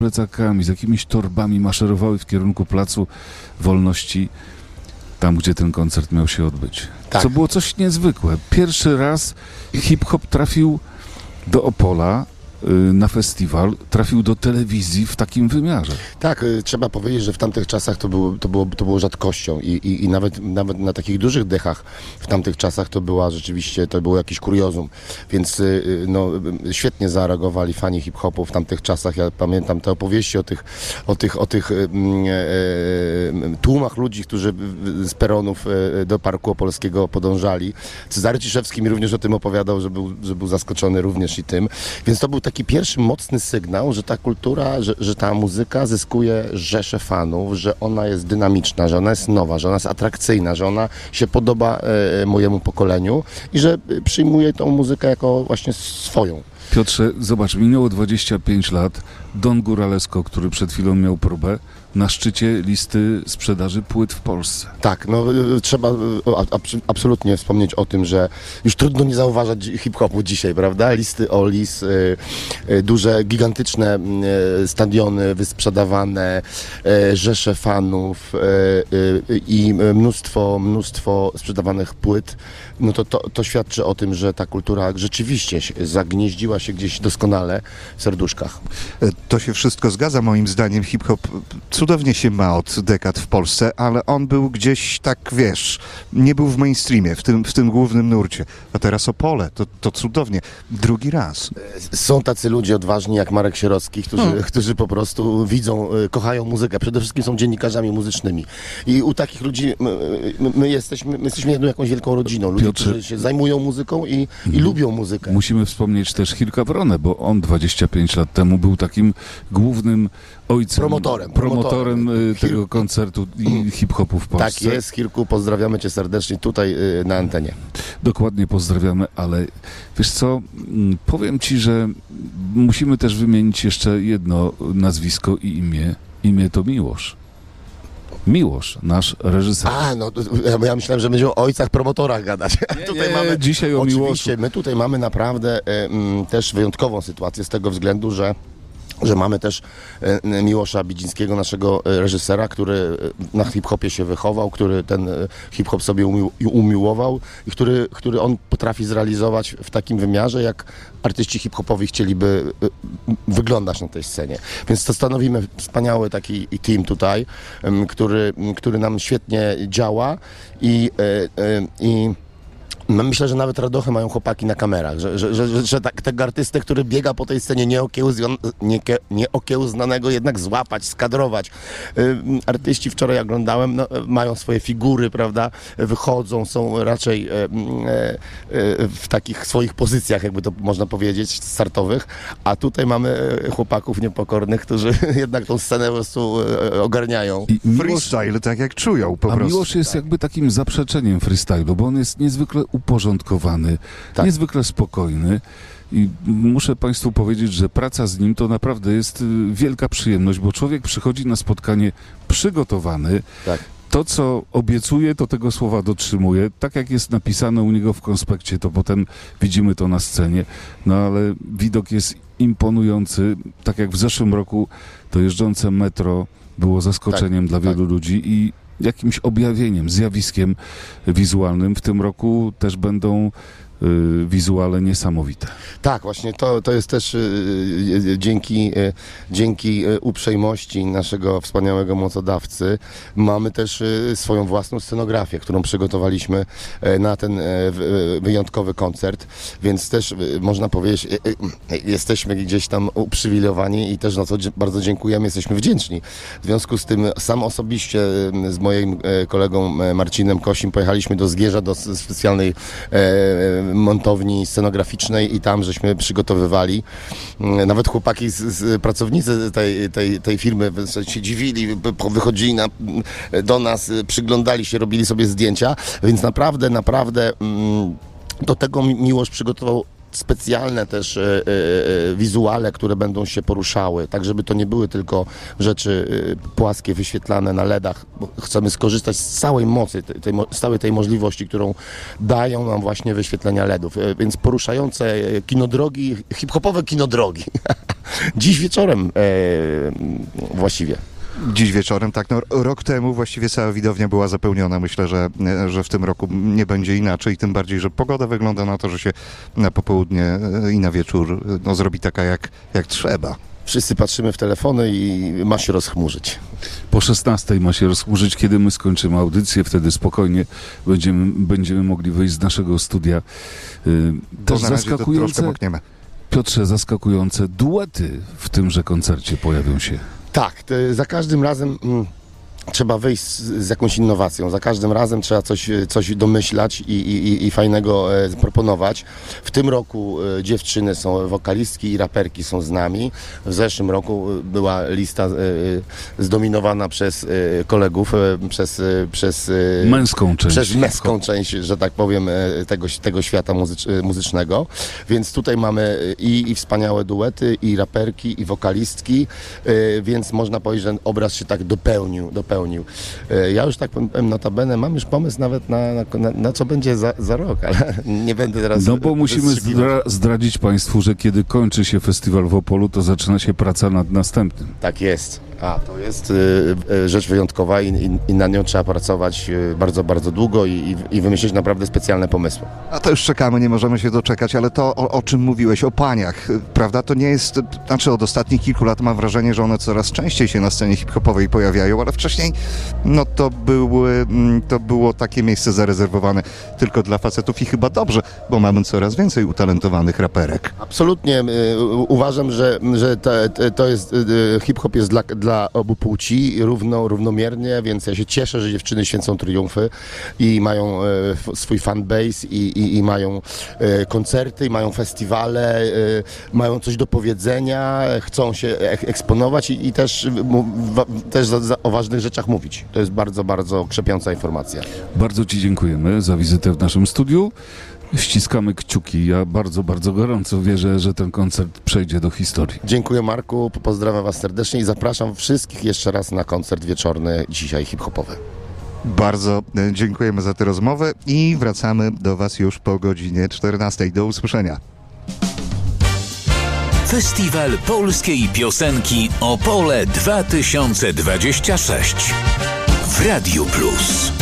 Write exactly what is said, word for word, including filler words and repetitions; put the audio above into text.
plecakami, z jakimiś torbami maszerowały w kierunku Placu Wolności, tam gdzie ten koncert miał się odbyć. Tak. Co było coś niezwykłe. Pierwszy raz hip-hop trafił do Opola na festiwal, trafił do telewizji w takim wymiarze. Tak, y, trzeba powiedzieć, że w tamtych czasach to było, to było, to było rzadkością i, i, i nawet, nawet na takich dużych dechach w tamtych czasach to była rzeczywiście, to było jakieś kuriozum, więc y, no, y, świetnie zareagowali fani hip-hopu w tamtych czasach. Ja pamiętam te opowieści o tych, o tych, o tych y, y, y, tłumach ludzi, którzy z peronów y, do Parku Opolskiego podążali. Cezary Ciszewski mi również o tym opowiadał, że był, że był zaskoczony również i tym, więc to był taki pierwszy mocny sygnał, że ta kultura, że, że ta muzyka zyskuje rzeszę fanów, że ona jest dynamiczna, że ona jest nowa, że ona jest atrakcyjna, że ona się podoba e, mojemu pokoleniu i że przyjmuje tą muzykę jako właśnie swoją. Piotrze, zobacz, minęło dwadzieścia pięć lat, Don Góralesco, który przed chwilą miał próbę, na szczycie listy sprzedaży płyt w Polsce. Tak, no y, trzeba y, ab- absolutnie wspomnieć o tym, że już trudno nie zauważać hip-hopu dzisiaj, prawda? Listy Olis, y, y, duże, gigantyczne y, stadiony wysprzedawane, y, rzesze fanów y, y, i mnóstwo, mnóstwo sprzedawanych płyt. No to, to, to świadczy o tym, że ta kultura rzeczywiście się zagnieździła się gdzieś doskonale w serduszkach. To się wszystko zgadza, moim zdaniem. Hip-hop cudownie się ma od dekad w Polsce, ale on był gdzieś tak, wiesz, nie był w mainstreamie, w tym, w tym głównym nurcie. A teraz Opole, to, to cudownie. Drugi raz. Są tacy ludzie odważni jak Marek Sierocki, którzy, hmm. którzy po prostu widzą, kochają muzykę. Przede wszystkim są dziennikarzami muzycznymi. I u takich ludzi my, my, jesteśmy, my jesteśmy jedną jakąś wielką rodziną. Ludzie, Piotrze, którzy się zajmują muzyką i, i hmm. lubią muzykę. Musimy wspomnieć też Hilka Wronę, bo on dwadzieścia pięć lat temu był takim głównym ojcem, promotorem, promotorem, promotorem tego Hil... koncertu i hip-hopu w Polsce. Tak jest, Hilku, pozdrawiamy Cię serdecznie tutaj yy, na antenie. Dokładnie pozdrawiamy, ale wiesz co, powiem Ci, że musimy też wymienić jeszcze jedno nazwisko i imię. Imię to Miłosz. Miłosz, nasz reżyser. A, no ja, ja myślałem, że będziemy o ojcach promotorach gadać. Nie, tutaj nie, mamy, dzisiaj o oczywiście, Miłoszu. My tutaj mamy naprawdę y, y, też wyjątkową sytuację z tego względu, że że mamy też e, Miłosza Bidzińskiego, naszego e, reżysera, który na hip-hopie się wychował, który ten e, hip-hop sobie umił, umiłował i który, który on potrafi zrealizować w takim wymiarze, jak artyści hip-hopowi chcieliby e, wyglądać na tej scenie. Więc to stanowimy wspaniały taki team tutaj, e, który, który nam świetnie działa i, e, e, i myślę, że nawet radochy mają chłopaki na kamerach, że, że, że, że, że tak, tego artystę, który biega po tej scenie nieokiełzna, nie, nieokiełznanego jednak złapać, skadrować. Y, artyści, wczoraj oglądałem, no, mają swoje figury, prawda, wychodzą, są raczej y, y, y, w takich swoich pozycjach, jakby to można powiedzieć, startowych, a tutaj mamy chłopaków niepokornych, którzy jednak tą scenę po prostu y, ogarniają. I Miłosz, freestyle, tak jak czują po a prostu. Miłosz jest jakby takim zaprzeczeniem freestylu, bo on jest niezwykle uporządkowany, tak. niezwykle spokojny i muszę Państwu powiedzieć, że praca z nim to naprawdę jest wielka przyjemność, bo człowiek przychodzi na spotkanie przygotowany, Tak. To, co obiecuje, to tego słowa dotrzymuje. Tak jak jest napisane u niego w konspekcie, to potem widzimy to na scenie, no ale widok jest imponujący. Tak jak w zeszłym roku to jeżdżące metro było zaskoczeniem tak, dla wielu tak. ludzi i jakimś objawieniem, zjawiskiem wizualnym. W tym roku też będą y, wizuale niesamowite. Tak, właśnie to, to jest też y, y, dzięki, y, dzięki y, uprzejmości naszego wspaniałego mocodawcy mamy też y, swoją własną scenografię, którą przygotowaliśmy y, na ten y, y, wyjątkowy koncert, więc też y, można powiedzieć, y, y, jesteśmy gdzieś tam uprzywilejowani i też na co bardzo dziękujemy, jesteśmy wdzięczni. W związku z tym sam osobiście y, z moim y, kolegą y, Marcinem Kosim pojechaliśmy do Zgierza, do specjalnej y, montowni scenograficznej i tam żeśmy przygotowywali. Nawet chłopaki, z, z pracownicy tej, tej, tej firmy się dziwili, wychodzili na, do nas, przyglądali się, robili sobie zdjęcia, więc naprawdę, naprawdę do tego Miłosz przygotował specjalne też e, e, wizuale, które będą się poruszały, tak żeby to nie były tylko rzeczy e, płaskie, wyświetlane na ledach, bo chcemy skorzystać z całej mocy, tej, tej, z całej tej możliwości, którą dają nam właśnie wyświetlenia ledów, e, więc poruszające kinodrogi, hip-hopowe kinodrogi. Dziś wieczorem e, właściwie. Dziś wieczorem, tak, no, rok temu właściwie cała widownia była zapełniona. Myślę, że, że w tym roku nie będzie inaczej, tym bardziej, że pogoda wygląda na to, że się na popołudnie i na wieczór no, zrobi taka jak, jak trzeba. Wszyscy patrzymy w telefony i ma się rozchmurzyć. Po szesnastej ma się rozchmurzyć, kiedy my skończymy audycję, wtedy spokojnie będziemy, będziemy mogli wyjść z naszego studia. Yy, też na razie to zaskakujące, troszkę mokniemy. Piotrze, zaskakujące duety w tymże koncercie pojawią się. Tak, to za każdym razem mm, trzeba wyjść z, z jakąś innowacją. Za każdym razem trzeba coś, coś domyślać i, i, i fajnego e, proponować. W tym roku e, dziewczyny są, wokalistki i raperki są z nami. W zeszłym roku była lista e, zdominowana przez e, kolegów, e, przez, e, przez, e, Męską część. przez męską część, że tak powiem, e, tego, tego świata muzycz, muzycznego. Więc tutaj mamy i, i wspaniałe duety, i raperki, i wokalistki, e, więc można powiedzieć, że ten obraz się tak dopełnił. dopełnił. Ja już tak powiem, notabene mam już pomysł nawet na, na, na co będzie za, za rok, ale nie będę teraz... No bo musimy zdra- zdradzić Państwu, że kiedy kończy się festiwal w Opolu, to zaczyna się praca nad następnym. Tak jest. A, to jest y, y, rzecz wyjątkowa i, i, i na nią trzeba pracować y, bardzo, bardzo długo i, i wymyślić naprawdę specjalne pomysły. A to już czekamy, nie możemy się doczekać, ale to, o, o czym mówiłeś, o paniach, prawda, to nie jest, znaczy od ostatnich kilku lat mam wrażenie, że one coraz częściej się na scenie hip-hopowej pojawiają, ale wcześniej, no to były, to było takie miejsce zarezerwowane tylko dla facetów i chyba dobrze, bo mamy coraz więcej utalentowanych raperek. Absolutnie. Y, uważam, że, że te, te, to jest, y, hip-hop jest dla, dla dla obu płci równo, równomiernie, więc ja się cieszę, że dziewczyny święcą triumfy i mają e, swój fanbase i, i, i mają e, koncerty, i mają festiwale, e, mają coś do powiedzenia, chcą się ek- eksponować i, i też, mu, wa, też za, za, o ważnych rzeczach mówić. To jest bardzo, bardzo krzepiąca informacja. Bardzo Ci dziękujemy za wizytę w naszym studiu. Ściskamy kciuki. Ja bardzo, bardzo gorąco wierzę, że ten koncert przejdzie do historii. Dziękuję, Marku, pozdrawiam Was serdecznie i zapraszam wszystkich jeszcze raz na koncert wieczorny dzisiaj hip-hopowy. Bardzo dziękujemy za tę rozmowę i wracamy do Was już po godzinie czternastej. Do usłyszenia. Festiwal Polskiej Piosenki Opole dwa tysiące dwadzieścia sześć w Radiu Plus.